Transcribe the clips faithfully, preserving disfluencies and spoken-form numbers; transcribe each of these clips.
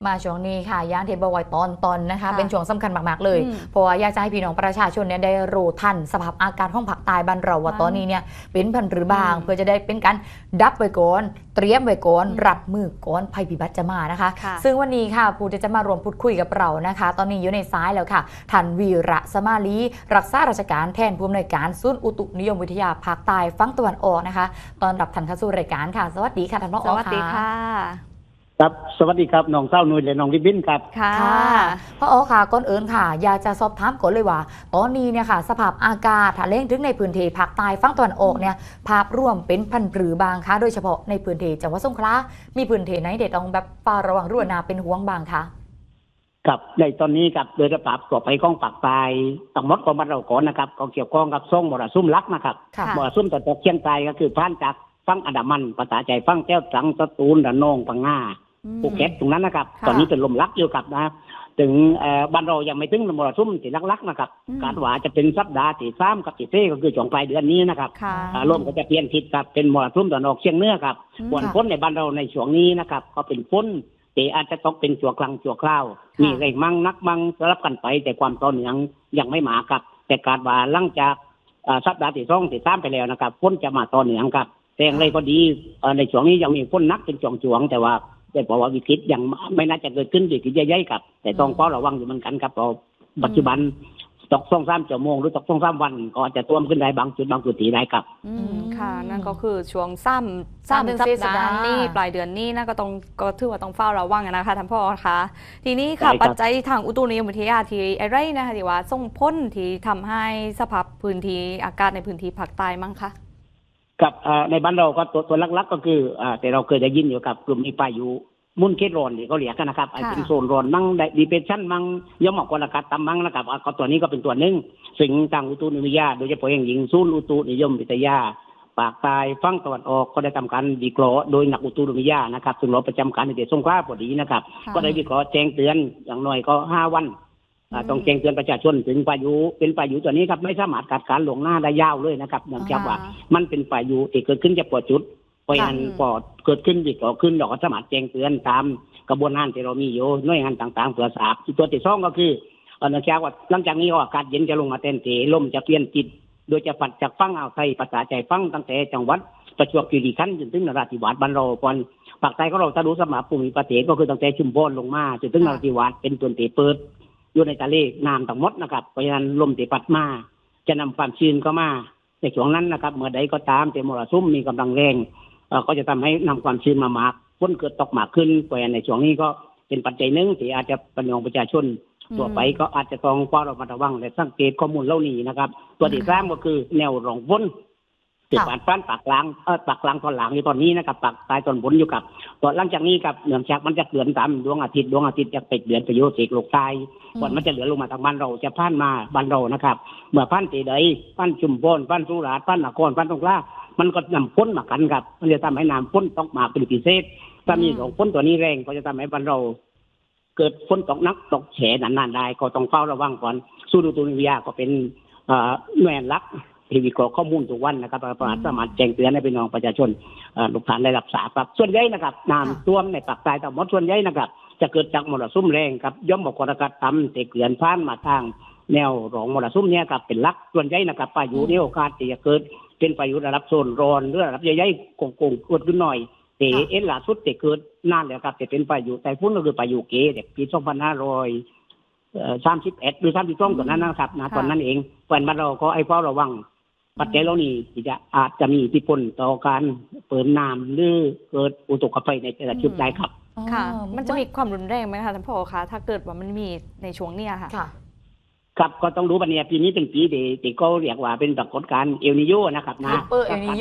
มาช่วงนี้ค่ะย่างเทบอยตอนตอนนะคะเป็นช่วงสำคัญมากๆเลยเพราะว่าอยากจะให้พี่น้องประชาชนเนี่ยได้รู้ทันสภาพอากาศของภาคใต้บ้านเราว่าตอนนี้เนี่ยเป็นพันหรือบางเพื่อจะได้เป็นการดับไว้ก่อนเตรียมไว้ก่อนรับมือก่อนภัยพิบัติจะมานะคะซึ่งวันนี้ค่ะผู้ที่จะมารวมพูดคุยกับเรานะคะตอนนี้อยู่ในซ้ายแล้วค่ะท่านวีระสมาลีรักษาราชการแทนผู้อำนวยการศูนย์อุตุนิยมวิทยาภาคใต้ฝั่งตะวันออกนะคะตอนรับท่านเข้าสู่รายการค่ะสวัสดีค่ะท่านผอค่ะสวัสดีค่ะครับสวัสดีครับน้องเต้านุ้ยและน้องริบบิ้นครับค่ะพ่ออ๋อค่ะก่อนอื่นค่ะอยากจะสอบถามก่อนเลยว่าตอนนี้เนี่ยค่ะสภาพอากาศถ้าเล่งถึงในพื้นที่ภาคใต้ฝั่งตะวันออกเนี่ยภาพรวมเป็นพันหรือบางคะโดยเฉพาะในพื้นที่จังหวัดสงขลามีพื้นที่ไหนเด็ดต้องแบบเฝ้าระวังรั่วนาเป็นห่วงบางคะครับในตอนนี้ครับโดยกระปรับต่อไปของภาคใต้ต้องมดของบ้านเราก่อนนะครับก็เกี่ยวข้องกับซ่งมรสุมลักนะครับมรสุมตะตกเชียงใต้ก็คือผ่านจากฝั่งอันดามันภาษาใจฝั่งแก้วตรังสตูลระนองพังงาภูเก็ตตรงนั้นนะครับตอนนี้เป็นลมลักอยู่กับนะถึงบ้านเรายังไม่ถึงมรสุมที่ลักๆนะครับการว่าจะเป็นสัปดาห์ที่สามกับที่สี่ก็คือช่วงปลายเดือนนี้นะครับลมก็จะเปลี่ยนทิศครับเป็นมรสุมตะวันออกเฉียงเหนือครับฝนฝนในบ้านเราในช่วงนี้นะครับก็เป็นฝนแต่อาจจะตกเป็นชั่วครั้งชั่วคราวมีแรงมั่งนักมั่งสลับกันไปแต่ความต่อเนื่องยังไม่มาครับแต่การว่าหลังจากสัปดาห์ที่สองที่สามไปแล้วนะครับฝนจะมาต่อเนื่องครับแต่อย่างไรก็ดีในช่วงนี้ยังมีฝนนักเป็นช่วงๆแต่ว่าแต่บอกว่าวิกฤตยังไม่น่าจะเกิดขึ้นวิกฤตใหญ่ๆครับแต่ต้องเฝ้าระวังอยู่เหมือนกันครับเพราะปัจจุบันตกส่งซ้ำชั่วโมงหรือตกส่งซ้ำวันก็อาจจะท่วมขึ้นได้บางจุดบางพื้นที่ได้ครับอืมค่ะนั่นก็คือช่วงซ้ำซ้ำสัปดาห์นี้ปลายเดือนนี้น่าก็ต้องก็ถือว่าต้องเฝ้าระวังนะคะท่านพ่อคะทีนี้ค่ะปัจจัยทางอุตุนิยมวิทยาที่อะไรนะคะที่ว่าส่งผลที่ทำให้สภาพพื้นที่อากาศในพื้นที่ภาคใต้มั้งคะกับในบ้านเราก็ตัวตัวลักๆก็คือแต่เราเคยได้ยินอยู่กับกลุ่มมีพายุมุนเขตร้อนที่เขาเรียกกันนะครับเป็นโซนร้อนมั่งดีเพรสชั่นมั่งย่อมออกกลอากาศต่ำมั่งนะครับก็ตัวนี้ก็เป็นตัวหนึ่งสิ่งทางอุตุนิยมวิทยาโดยเฉพาะอย่างยิ่งศูนย์อุตุนิยมวิทยาภาคใต้ฝั่งตะวันออกก็ได้ทำการวิเคราะห์โดยนักอุตุนิยมวิทยานะครับซึ่งเราประจำการในเขตสงขลาพอดีนะครับก็ได้วิเคราะห์แจ้งเตือนอย่างน้อยก็ห้าวันต้องแจ้งเตือนประชาชนถึงพายุเป็นพายุตัวนี้ครับไม่สามารถคาดการณ์ล่วงหน้าได้ยาวเลยนะครับเนื่องจากว่ามันเป็นพายุที่เกิดขึ้นจากปอจุดเพราะฉะนั้นพอเกิดขึ้นวิเคราะห์ขึ้นเราก็สามารถแจ้งเตือนตามกระบวนการที่เรามีอยู่หน่วยงานต่างๆเพื่อทราบตัวที่สองก็คือเนื่องจากว่าหลังจากนี้อากาศเย็นจะลงมาเต็มที่ลมจะเปลี่ยนทิศโดยจะพัดจากฝั่งอ่าวไทยภาษาใจฝั่งตั้งแต่จังหวัดประจวบคีรีขันธ์จนถึงนราธิวาสบ้านเราก่อนภาคใต้ของเราถ้ารู้สมาภูมิประเทศก็คือตั้งแต่ชุมพรลงมาจนถึงนราธิวาสเป็นตัวที่เปิดอยู่ในทะเลน้ำทั้งหมดนะครับเพราะฉะนั้นลมที่พัดมาจะนำความชื้นเข้ามาในช่วงนั้นนะครับเมื่อใดก็ตามที่มรสุมมีกำลังแรงก็จะทำให้นำความชื้นมามากฝนเกิดตกมากขึ้นเพราะฉะนั้นในช่วงนี้ก็เป็นปัจจัยหนึ่งที่อาจจะเป็นของประชาชนตัวไปก็อาจจะต้องเฝ้าระมัดระวังและสังเกตข้อมูลเหล่านี้นะครับตัวที่สามก็คือแนวร่องฝนที่ผ่านฟ้าปากกลางเออปากกลางตอนหลังอยู่ตอนนี้นะครับปากใต้ตอนบนอยู่กับตอนหลังจากนี้ครับเนื่องจากมันจะเกลื่อนตามดวงอาทิตย์ดวงอาทิตย์จะเป็ดเดือนประโยชน์เอกโลกใต้ก่อนมันจะเหลือลงมาทางบ้านเราจะผ่านมาบ้านเรานะครับเมื่อผ่านที่ใดผ่านชุมพรผ่านสุราษฎร์ผ่านนครผ่านสงขลามันก็นำฝนมากันครับมันจะทำให้น้ำฝนตกมาเป็นพิเศษถ้ามีของฝนตัวนี้แรงก็จะทำให้บ้านเราเกิดฝนตกนักตกแฉนานๆได้ก็ต้องเฝ้าระวังก่อนศูนย์อุตุนิยมวิทยาก็เป็นหน่วยหลักที่วิเคราะห์ข้อมูลทุกวันนะครับสามารถแจ้งเตือนให้พี่น้องประชาชนลูกฐานได้รับทราบครับส่วนใหญ่นะครับน้ำท่วมในภาคใต้ทั้งหมดส่วนใหญ่นะครับจะเกิดจากมรสุมแรงครับย่อมบอกกอากาศต่ำที่เกลื่อนผ่านมาทางแนวรองมรสุมเนี่ยครับเป็นหลักส่วนใหญ่นะครับพายุนี่โอกาสที่จะเกิดเป็นพายุระดับโซนร้อนหรือระดับใหญ่ๆกงๆเกิดขึ้นหน่อยแต่เอ็นล่าสุดที่เกิดนานแล้วครับจะเป็นพายุไต้ฝุ่นก็คือพายุเกเด็กปีสองพันห้าร้อยสามสิบเอ็ดหรือสามสิบสองตัวนั้นนะครับนะตอนนั้นเองเปิดมาเราก็ไอ้เฝ้าระวังปัจจัยเหล่านี้ที่จะอาจจะมีอิทธิพลต่อการเปิดน้ำหรือเกิดอุทกภัยในแต่ละจุดได้ครับค่ะมันจะมีความรุนแรงไหมคะท่านพ่อคะถ้าเกิดว่ามันมีในช่วงนี้ค่ะครับก็ต้องรู้ว่าเนี่ยปีนี้เป็นปีที่ที่เขาเรียกว่าเป็นปรากฏการณ์เอลนิโญนะครับนะเออเอลนิโญ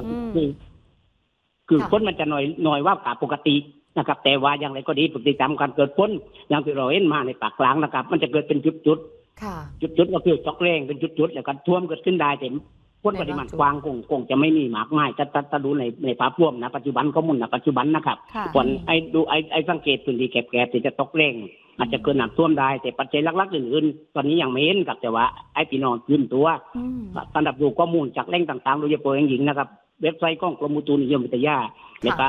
คือฝนมันจะหน่อยหน่อยว่ากว่าปกตินะครับแต่ว่าอย่างไรก็ดีปกติตามการเกิดฝนอย่างที่เราเห็นมาในปากกลางนะครับมันจะเกิดเป็นจุดๆจุดๆก็คือตกแรงเป็นจุดๆแล้วก็ท่วมเกิดขึ้นได้แต่ฝนปริมาณกว้างคงคงจะไม่มีมากมายถ้าถ้าดูในในภาพรวมนะปัจจุบันข้อมูลนะปัจจุบันนะครับส่วนไอ้ดูไอ้ไอ้สังเกตพื้นที่แคบๆที่จะตกแรงอาจจะเกิดน้ำท่วมได้แต่ปัจจัยหลักๆอื่นๆตอนนี้ยังไม่เห็นกับแต่ว่าไอ้พี่น้องยืนตัวสำหรับดูข้อมูลจากแหล่งต่างๆโดยเฉพาะอย่างยิ่งนะครับเว็บไซต์ของกรมอุตุนิยมวิทยาแล้วก็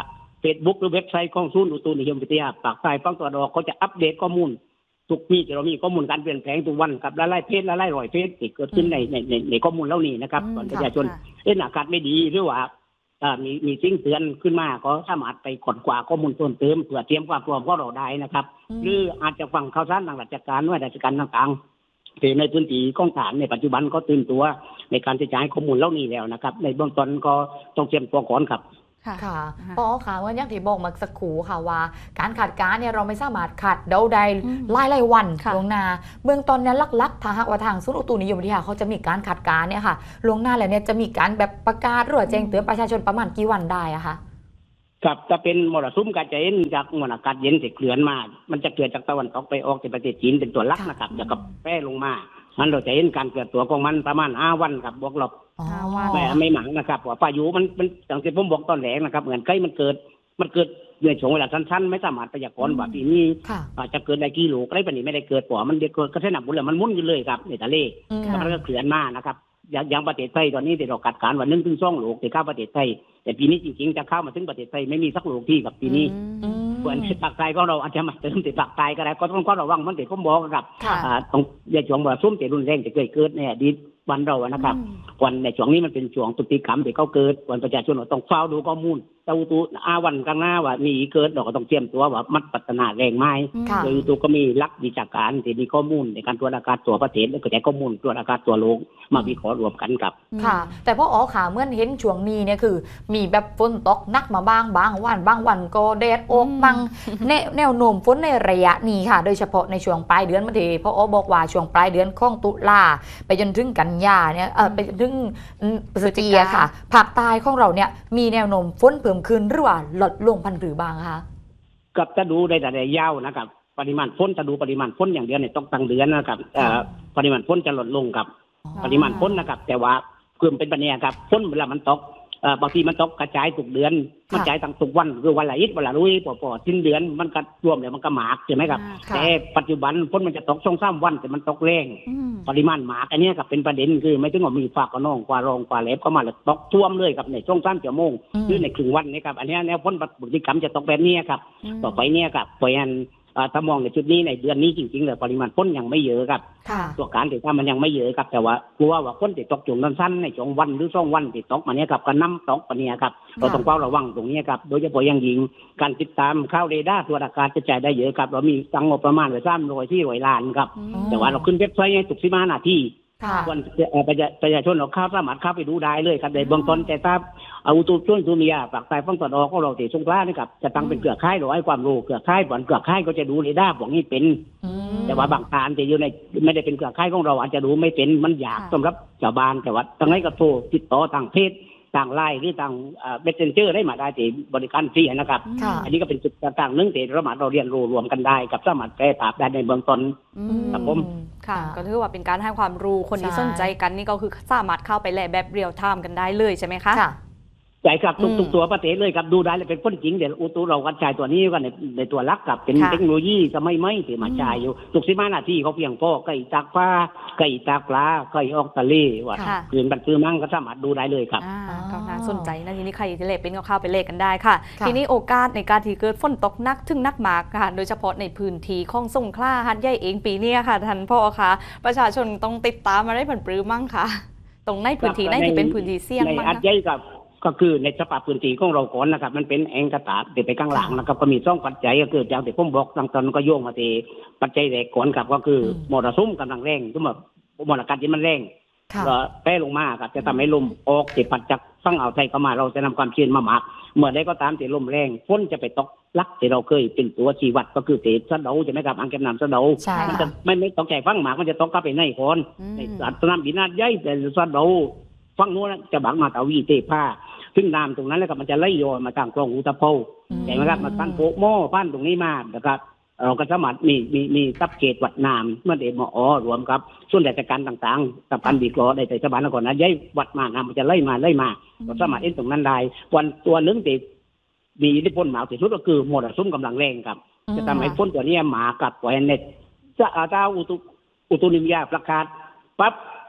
Facebook หรือเว็บไซต์ของศูนย์อุตุนิยมวิทยาปากใต้ฝั่งตะวันออกเขาจะอัปเดตข้อมูลทุกปีจะเรามีข้อมูลการเปลี่ยนแปลงทุกวันกับละลายเพศละลายรอยเพศที่เกิดขึ้นในในในในข้อมูลเหล่านี้นะครับก่อนประชาชนเอ๊ะอากาศไม่ดีหรือว่ามีมีสิ่งเตือนขึ้นมาก็สามารถไปกดกว่าข้อมูลเพิ่มเติมเพื่อเตรียมความพร้อมของเราได้นะครับหรืออาจจะฟังข่าวสารทางราชการว่าราชการต่างๆที่ในพื้นที่กองฐานในปัจจุบันก็ตื่นตัวในการที่จะให้ข้อมูลเหล่านี้แล้วนะครับในเบื้องต้นก็ต้องเตรียมตัวก่อนครับค่ะปอค่ะว่าอย่างที่บอกมาสักครู่ค่ะว่าการขาดการเนี่ยเราไม่สามารถขาดเดาใดไล่ไล่วันลวงหน้าเบื้องต้นเนี่ยลักๆทางหากว่าทางศูนย์อุตุนิยมวิทยาเขาจะมีการขาดการเนี่ยค่ะลวงหน้าแล้วเนี่ยจะมีการแบบประกาศหรือว่าแจ้งเตือนประชาชนประมาณกี่วันได้อะคะครับจะเป็นมรสุมกระจายจากมวลอากาศเย็นที่เคลื่อนมามันจะเกิดจากตะวันตกไปออกที่ประเทศจีนเป็นตัวหลักนะครับแล้วก็แพร่ลงมามันเราจะเห็นการเกิดตัวของมันประมาณห้าวันครับบวกลบไม่ไม่หมังนะครับว่าพายุมันมันอย่างที่ผมบอกตอนแรกนะครับเหมือนใกล้มันเกิดมันเกิดในช่วงเวลาสั้นๆไม่สามารถพยากรณ์ว่าปีนี้จะเกิดในกี่โลใกล้ปานนี้ไม่ได้เกิดปอมันเกิดกระแสน้ำบุญเลยมันมุ่นอยู่เลยครับในทะเลแล้วมันก็เคลื่อนมานะครับอย่างประเทศไทยตอนนี้ที่เราคาดการณ์ว่าหนึ่งถึงสองโลที่เข้าประเทศไทยแต่ปีนี้จริงๆจะเข้ามาถึงประเทศไทยไม่มีสักโลที่กับปีนี้ส่วนภาคใต้ก็เราอาจจะมาเติมติดภาคใต้ก็ได้ก็ต้องก็ระวังมันติดข้อบอกครับต้องในช่วงมรสุมที่รุนแรงจะเกิดเกิดในอดีตวันเรานะครับวันในช่วงนี้มันเป็นช่วงตุติกรรมที่เขาเกิดวันประชาชนต้องเฝ้าดูข้อมูลเจ้าตัวอาวันข้างหน้าว่ามีเกิดเราก็ต้องเตรียมตัวว่ามันพัฒนาแรงไหมโดยตัวก็มีลักวิชาการที่มีข้อมูลในการตรวจอากาศตัวประเทศและก็แจกข้อมูลตรวจอากาศตัวโลกมาวิเคราะห์รวมกันครับค่ะแต่พออ๋อขาเมื่อเห็นช่วงนี้เนี่ยคือมีแบบฝนตกนักมาบ้างบางวันบางวันก็แดดออกบ้างแนวโน้มฝนในระยะนี้ค่ะโดยเฉพาะในช่วงปลายเดือนเมื่อที่พออ๋อบอกว่าช่วงปลายเดือนของตุลาไปจนถึงกันยาเนี่ยเออไปจนถึงพฤศจิกาค่ะภาคใต้ของเราเนี่ยมีแนวโน้มฝนเพิ่มขึ้นหรือว่าลดลงพันหรือบางคะกับจะดูในระยะยาวนะครับปริมาณฝนจะดูปริมาณฝนอย่างเดียวเนี่ยต้องตั้งเดือนนะครับปริมาณฝนจะลดลงกับปริมาณฝนนะครับแต่ว่าเพิ่มเป็นปัญหาครับฝนเวลามันตกบางทีมันตกกระจายทุกเดือนกระจายตั้งทุกวันคือวันละอิดวันละรุ่ยปอๆสิ้นเดือนมันก็รวมแล้วมันก็หมากใช่ไหมครับแต่ปัจจุบันฝนมันจะตกช่วงสามวันแต่มันตกแรงปริมาณหมากอันนี้กับเป็นประเด็นคือไม่ถึงว่ามีฝากกระนองกว่ารองกว่าเล็บเข้ามาแล้วตกท่วมเลยครับในช่วงสามชั่วโมงหรือในครึ่งวันนี้ครับอันนี้แนวฝนพฤติกรรมจะตกแบบนี้ครับต่อไปเนี่ยครับเพราะฉะนั้นถ้ามองในจุดนี้ในเดือนนี้จริงๆเลยปริมาณฝนยังไม่เยอะครับตัวการติดตามมันยังไม่เยอะครับแต่ว่ากลัวว่าฝนติดตกช่วงสั้นๆในช่วงวันหรือช่วงวันติดตกมาเนี้ยครับกันน้ำตกปะเนี้ยครับเราต้องเฝ้าระวังตรงนี้ครับโดยเฉพาะอย่างยิ่งการติดตามข่าวเรดาร์ตัวอากาศจะจ่ายได้เยอะครับเรามีตังงบประมาณไว้สามร้อยที่ร้อยล้านครับแต่ว่าเราขึ้นเว็บไซต์ให้ตุกสิบห้านาทีวันประชาชนเราเข้าสามารถเข้าไปดูได้เลยครับในเบื้องต้นแต่ถ้าเอาตัวช่วยตัวเมียปากใต้ฝั่งตะวันออกของเราที่สงขลานี่ครับจะตั้งเป็นเกลือค่ายเราให้ความรู้เกลือค่ายบ่อนเกลือค่ายก็จะดูเรดาร์บอกนี่เป็นแต่ว่าบางการที่อยู่ในไม่ได้เป็นเกลือค่ายของเราอาจจะดูไม่เป็นมันยากสำหรับชาวบ้านแต่ว่าตั้งให้กระโทรติดต่อทางเพจทางไลน์หรือทางเมสเซนเจอร์ได้มาได้ที่บริการฟรีนะครับอันนี้ก็เป็นจุดต่างๆนึงที่เรามาเราเรียนรู้รวมกันได้กับสามารถแก้ปัญหาได้ในเบื้องต้นครับผมค่ะก็ถือว่าเป็นการให้ความรู้คนที่สนใจกันนี่ก็คือสามารถเข้าไปแลแบบเรียลไทม์กันได้เลยใช่ไหมคะใช่ครับทุกๆตัวประเทศเลยครับดูได้เลยเป็นพ้นจริงเดี๋ยวอุตุเรากระจายตัวนี้กันในในตัวลักกับเป็นเทคโนโลยีสมัยใหม่ที่มาใช้อยู่ทุกสิบห้านาทีเขาเพียงพอไก่ตากปลาไก่ตากปลาไก่ออกทะเลว่าคืนบันทึกมั่งก็สามารถดูได้เลยครับก็น่าสนใจนะทีนี้ใครจะเล่นเป็นก็เข้าไปเล่นกันได้ค่ะทีนี้โอกาสในการที่เกิดฝนตกหนักถึงนักหมากค่ะโดยเฉพาะในพื้นที่ของสงขลาหาดใหญ่เองปีนี้ค่ะท่านพ่อคะประชาชนต้องติดตามมาได้ผลปลื้มมั่งค่ะตรงในพื้นที่ไหนที่เป็นพื้นที่เสี่ยงมั่งคะก็คือในสภาพพื้นที่ของเราก่อนนะครับมันเป็นแองกระตาเดี๋ยวไปข้างหลังนะครับก็มีสองปัจจัยก็คืออย่างที่ผมบอกตั้งตอนก็โยงมาที่ปัจจัยแรกก่อนครับก็คือมรสุมกำลังแรงทุกแบบมวลอากาศที่มันแรงก็แพ้ลงมาครับจะทำให้ลมออกติดปัดจากฝั่งอ่าวไทยเข้ามาเราจะนำความชื้นมาหมักเมื่อใดก็ตามที่ลมแรงฝนจะไปตกลักที่เราเคยเป็นตัวชี้วัดก็คือเตะสะเดาใช่ไหมครับอ่างเก็บน้ำสะเดามันจะไม่ไม่ตกใจฝั่งหมากมันจะตกกลับไปในโคนในสนามบินนาดใหญ่แต่สะเดาฝั่งโน้นจะบังมาตาวีเตผ้าซึ่งน้ำตรงนั้นแล้วก็มันจะไหลโยนมาทางคลองอุตภาวใช่ไหมครับมาตั้งโป๊ะหม้อพันตรงนี้มานะครับเราก็สามารถมีมีมีซับเกตวัดน้ำเมื่อเด็กมอรวมครับส่วนราชการต่างๆกับการบีกรอในแต่ชาวบ้านก่อนนะย้ายวัดมาน้ำมันจะไหลมาไหลมาเราสามารถเอ็นตรงนั้นได้วันตัวนึงที่มีอิทธิพลหมากที่สุดก็คือมรสุมกำลังแรงครับจะทำให้ฝนตัวนี้หมากับปล่อยเน็ตจะอาจจะอุตุอุตุนิยมประกาศปั๊บ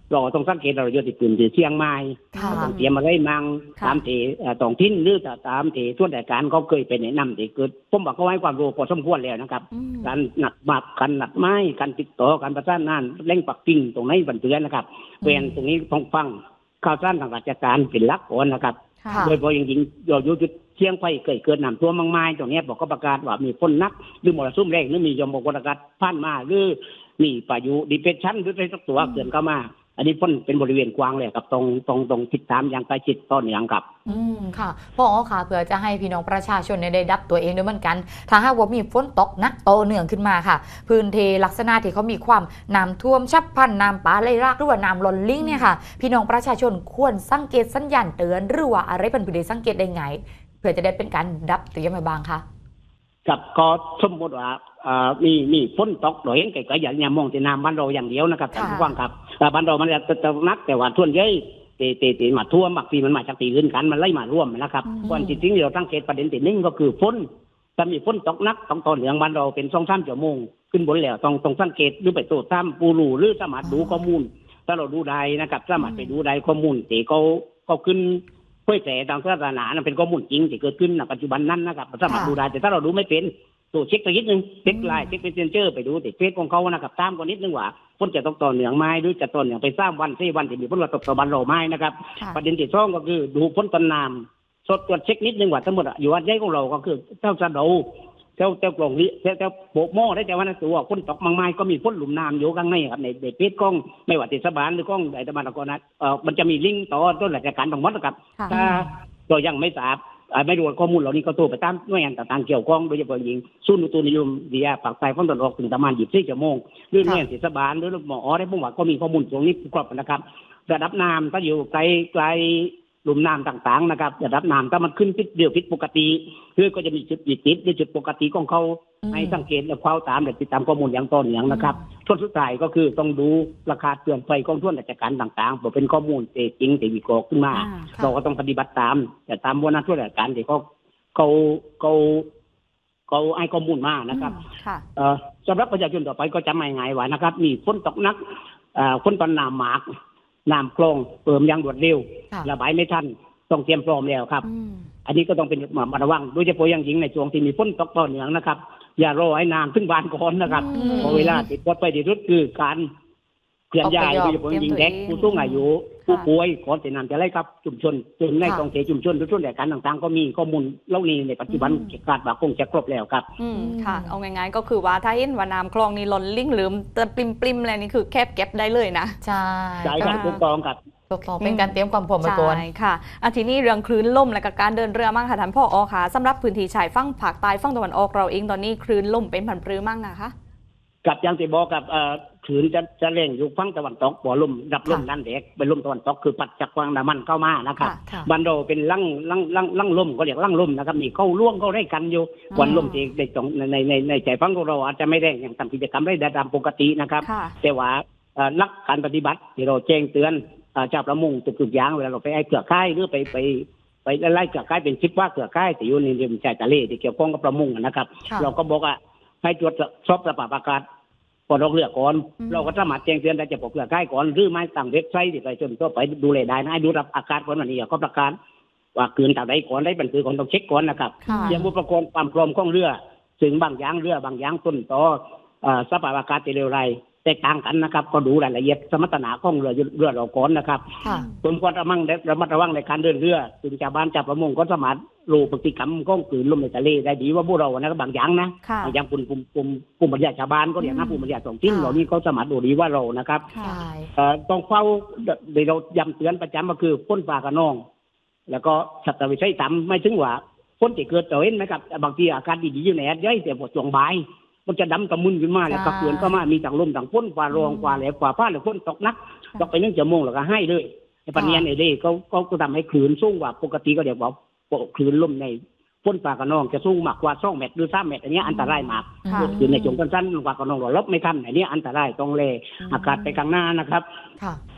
เราต้องสังเกตเราอยู่ที่พื้นที่เชียงใหม่ค่ะต้องเตรียมอะไรมังค่ะตามที่เอ่อท้องถิ่นหรือตามที่ส่วนราชการเขาเคยไปแนะนำที่เกิดผมบอกเขาให้ความรู้พอสมควรแล้วนะครับอืมการหนักบับการหนักไม้การติดต่อการประสานงานเร่งปักกิ่งตรงไหนบันเทือนนะครับเวียนตรงนี้ต้องฟังข่าวสารทางราชการเป็นหลักก่อนนะครับค่ะค่ะโดยเฉพาะอย่างยิ่งเราอยู่จุดเชียงไฟเกิดเกิดน้ำท่วมมากมายตรงนี้บอกก็ประกาศว่ามีฝนหนักหรือมรสุมแรงหรือมียมกดอากาศผ่านมาหรือมีพายุดิเพรสชันหรืออะไรสักตัวเกิดเข้ามาอันนี้ฝนเป็นบริเวณกว้างเลยครับตรงตรงตรงทิศทางอย่างใกล้ชิดต่อเนื่องครับอืมค่ะพอค่ะเพื่อจะให้พี่น้องประชาชนเนี่ยได้ดับตัวเองด้วยเหมือนกัน ถ้าหากว่ามีฝนตกหนักโตอเนื่องขึ้นมาค่ะ พื้นที่ลักษณะที่เขามีความน้ำท่วมฉับพลันน้ำป่าไหลหลากหรือว่าน้ำล้นลิ่งเนี่ยค่ะ พี่น้องประชาชนควรสังเกตสัญญาณเตือนหรือว่าอะไรเป็นพื้นที่สังเกตได้ไงเพื่อจะได้เป็นการดับตัวยังไงบ้างคะกับก็สมมติว่าอ่ามีมีฝนตกโดยเห็นไกลๆอย่างอย่ามองที่น้ำบ้านเราอย่างเดียวนะครับท่านผู้ฟังครับแต่บ้านเรามันจะจะนักแต่ว่าท่วนเย้ยเตเตเตมาท่วมบางทีมันมาจากตีอื่นกันมันไล่มาร่วมนะครับอืมส่วนที่จริงเราตั้งเกตประเด็นที่หนึ่งก็คือฝนถ้ามีฝนตกหนักต้องต่อเนื่องบ้านเราเป็นสองสามชั่วโมงขึ้นบนแล้วต้องต้องสังเกตหรือไปตรวจตามปูรูหรือสามารถดูข้อมูล ถ้าเราดูได้นะครับสามารถไปดูได้ข้อมูลที่เขาเขาขึ้นเผยแพร่ทางศาสนานั้นเป็นข้อมูลจริงที่เกิดขึ้นณปัจจุบันนั้นนะครับสามารถดูได้แต่ถ้าเราดูไม่เป็นตัวเช็คไปนิดนึงเช็คไลน์เช็คเป็นเซนเจอร์ไปดูติดเฟซของเขานะครับตามกันนิดนึงว่าฝนจะตกต่อเนื่องไหมหรือจะต่อเนื่องไปสามวันสี่วันที่มีฝนตกต่อบันเราไหมนะครับค่ะประเด็นที่สองก็คือดูฝนต้นน้ำสดตรวจเช็คนิดนึงว่าทั้งหมดอะอยู่วัดใหญ่ของเราก็คือเจ้าสะเดาเจ้าเจ้ากล่องนี้เจ้าเจ้าโปะหม้อได้แต่ว่าในตัวฝนตกมากมายก็มีฝนหลุมน้ำอยู่ข้างในครับในในเพจกล้องไม่ว่าเทศบาลหรือกล้องไอ้ตะวันตกนะเอ่อมันจะมีลิงก์ต่อต้นราชการทั้งหมดนะครับค่ะถ้าเรายังไม่ทราบอ่าไม่รู้ข้อมูลเหล่านี้ก็โทรไปตามหน่วยงานต่างๆเกี่ยวข้องโดยเฉพาะอย่างยิ่งศูนย์อุตุนิยมวิทยาปากใต้ฝั่งตะวันออกถึงประมาณยี่สิบสี่ชั่วโมงหรือหน่วยงานเทศบาลหรือหมอได้ผมว่าก็มีข้อมูลตรงนี้ครบนะครับระดับน้ำถ้าอยู่ไกลไกลหลุมน้ำต่างๆนะครับระดับน้ำถ้ามันขึ้นพิษเดียวพิษปกติคือก็จะมีจุดติดในจุดปกติของเขาอืมให้สังเกตและเฝ้าตามและติดตามข้อมูลอย่างต่อเนื่องนะครับส่วนสุดท้ายก็คือต้องดูราคาเตือนไฟของท่วนราชการต่างๆบอกเป็นข้อมูลเตจริงเตวิโกขึ้นมาอ่าค่ะเราก็ต้องปฏิบัติตาม แต่ตามวันนั้นทั่วราชการที่เขาเขาเขาเขาให้ข้อมูลมานะครับอืมค่ะเอ่อสำหรับประชาชนต่อไปก็จำไม่ง่ายไว้นะครับ มีฝนตกหนักเอ่อฝนตอนน้ำหมากน้ำคลองเติมอย่างรวดเร็วค่ะระบายไม่ทันต้องเตรียมพร้อมแล้วครับอืมอันนี้ก็ต้องเป็นหมาระวังโดยเฉพาะอย่างยิ่งในช่วงที่มีฝนตกต่อเนื่องนะครับ อย่ารอให้น้ำถึงบ้านก่อนนะครับอืมเพราะเวลาติดวัดไปที่สุดคือการเคลื่อนย้ายอพยพโดยเฉพาะอย่างยิ่งเด็กเตรียมตัวเองผู้สูงอายุค่ะผู้ป่วยก่อนที่น้ำจะไล่ครับชุมชนจึงในค่ะกองเทชุมชนหรือส่วนราชการต่างๆ ก็มีข้อมูลเหล่านี้ในปัจจุบันอืมคาดว่าคงจะครบแล้วครับอืมอืมค่ะ เอาง่ายๆก็คือว่าถ้าเห็นว่าน้ำคลองนี่ล้นลิ่งหรือจะปริมปริมๆอะไรนี่คือแคบเก็บได้เลยนะใช่ใช่ครับค่ะถูกต้องครับถูกต้องเป็นการเตรียมความพร้อมไว้ก่อนใช่ค่ะอาทีนี้เรื่องคลื่นลมและก็การเดินเรือมั่งค่ะท่านพ่ออค่ะสำหรับพื้นที่ชายฝั่งภาคใต้ฝั่งตะวันออกเราเองตอนนี้คลื่นลมเป็นผันปรือมั่งนะคะกับอย่างที่บอกกับเอ่อขืนจะจะเร่งอยู่ฝั่งตะวันตกบ่อลมรับลมค่ะนั่นเด็กเป็นลมตะวันตกคือปัดจากฝั่งน้ำมันเข้ามานะครับค่ะค่ะบันโดเป็นลั่งลั่งลั่งลั่งลมก็เรียกลั่งลมนะครับมีเข้าล่วงเข้าได้กันอยู่อืมวันลมที่ในตรงในในในใจฟังของเราอาจจะไม่แรงอย่างทำกิจกรรมได้ตามปกตินะครับค่ะแต่ว่าเอ่อหลักการปฏิบัติที่เราแจ้งเตือนเอ่อเจ้าประมงทุกๆอย่างเวลาเราไปไอ้เกลือค่ายหรือไปไปไปไล่เกลือค่ายเป็นชิปว่าเกลือค่ายที่อยู่ในริมชายทะเลที่เกี่ยวข้องกับประมงนะครับค่ะเราก็บอกว่าให้ตรวจสอบสภาพอากาศก่อนออกเรือก่อนอืมเราก็สามารถแจ้งเตือนได้จะปกเกลือค่ายก่อนหรือไม่ตั้งเว็บไซต์ที่ไปจนตัวไปดูแลได้นะให้ดูรับอากาศก่อนวันนี้ก็ประกาศว่าเกินเท่าใดก่อนได้บันทึกก่อนต้องเช็คก่อนนะครับค่ะเตรียมอุปกรณ์ความพร้อมของเรือถึงบางอย่างเรือบางอย่างต้นต่อเอ่อสภาพอากาศที่เร็วไรแตกต่างกันนะครับ ก็ดูรายละเอียดสมรรถนะของเรือเรือเราก่อนนะครับค่ะผมควรระมังระมัดระวังในการเดินเรือถึงชาวบ้านชาวประมงก็สามารถรู้พฤติกรรมของกลืนลมในทะเลได้ดีว่าพวกเรานะครับบางอย่างนะค่ะบางอย่างกลุ่มกลุ่มกลุ่มกลุ่มปัญญาชาวบ้านก็เรียกนะอืมกลุ่มปัญญาท้องถิ่นค่ะเหล่านี้เขาสามารถดูดีว่าเรานะครับค่ะใช่เอ่อต้องเฝ้าเดี๋ยวเราย้ำเตือนประจำก็คือพ่นปลากระนอง แล้วก็สัตว์วิชัยต่ำไม่ถึงว่าพ่นที่เกิดตัวเองนะครับบางทีอากาศดีๆอยู่ในแอดย่อยแต่พอช่วงบ่ายมันจะดำตะมุนขึ้นมาแล้วก็เกลือนก็มามีต่างลมต่างพ่นกว่ารองกว่าแหลกกว่าผ้าหรือพ่นตกนักตกไปนึ่งชั่วโมงแล้วก็ให้เลยไอ้ปัญญาในเด้เขาเขาก็ทำให้คลื่นสูงกว่าปกติก็เดี๋ยวบอกคลื่นลมในพ่นปลากระนองจะสูงมากกว่าสองเมตรหรือสามเมตรอันนี้อันตรายมากค่ะคือในช่วงสั้นๆปลากระนองเราลบไม่ทันอันนี้อันตรายต้องเลอากาศไปข้างหน้านะครับค่ะ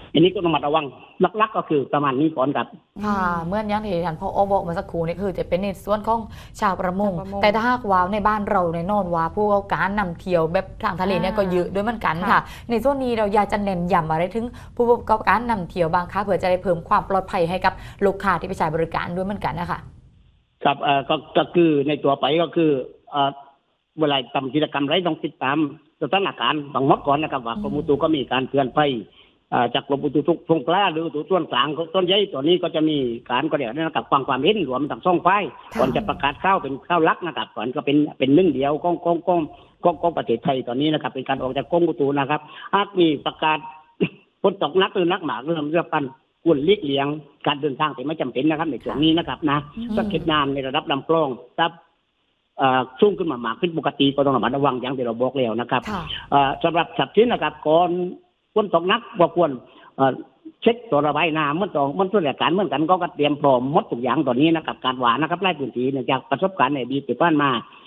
อันนี้ก็ต้องระมัดระวังลักๆก็คือประมาณนี้ก่อนครับค่ะเมื่อยังที่ท่านพ่อบอกมาสักครู่นี่คือจะเป็นในส่วนของชาวประมงชาวประมงแต่ถ้าหากว่าในบ้านเราในนอนว่าผู้เอาการนำเที่ยวแบบทางทะเลเนี่ยก็เยอะด้วยเหมือนกันค่ะค่ะ ในส่วนนี้เราอยากจะเน้นย้ำอะไรถึงผู้ประกอบการนำเที่ยวบางคะเพื่อจะได้เพิ่มความปลอดภัยให้กับลูกค้าที่ไปใช้บริการด้วยเหมือนกันนะคะครับเอ่อก็ก็คือในตัวไปก็คือเอ่อเวลาทำกิจกรรมไรต้องติดตามสถานการณ์บางมดก่อนนะครับว่ากรมอุตุก็มีการเตือนภัยเอ่อจากกรมอุตุทุกทงกล้าหรืออุตุส่วนกลางต้นใหญ่ตัวนี้ก็จะมีการก็เดี๋ยวนะครับฟังความเห็นรวมทั้งช่องไฟก่อนจะประกาศข้าวเป็นข้าวลักนะครับก่อนก็เป็นเป็นหนึ่งเดียวกองกองกองกองกองประเทศไทยตอนนี้นะครับเป็นการออกจากกรมอุตุนะครับหากมีประกาศ ฝนตกหนักหรือหนักหมากเรื่องเรื่องปันควรเลีกเลี่ยงการเดินทางแต่ไม่จำเป็นนะครับในช่วงนี้นะครับนะสังเกตน้ำในระดับลำคลองครับสูงขึ้นมามากขึ้นปกติก็ต้องระมัดระวังอย่างที่เราบอกแล้วนะครับสำหรับสัตว์ชิ้นนะครับก่อนฝนตกหนักว่าควรเช็คตัวระบายน้ำเมื่อตองมันส่วนใหญ่การเหมือนกันก็เตรียมพร้อมหมดทุกอย่างตอนนี้นะครับการหวานนะครับไล่พื้นที่เนื่องจากประสบการณ์ในดีที่ผ่านมา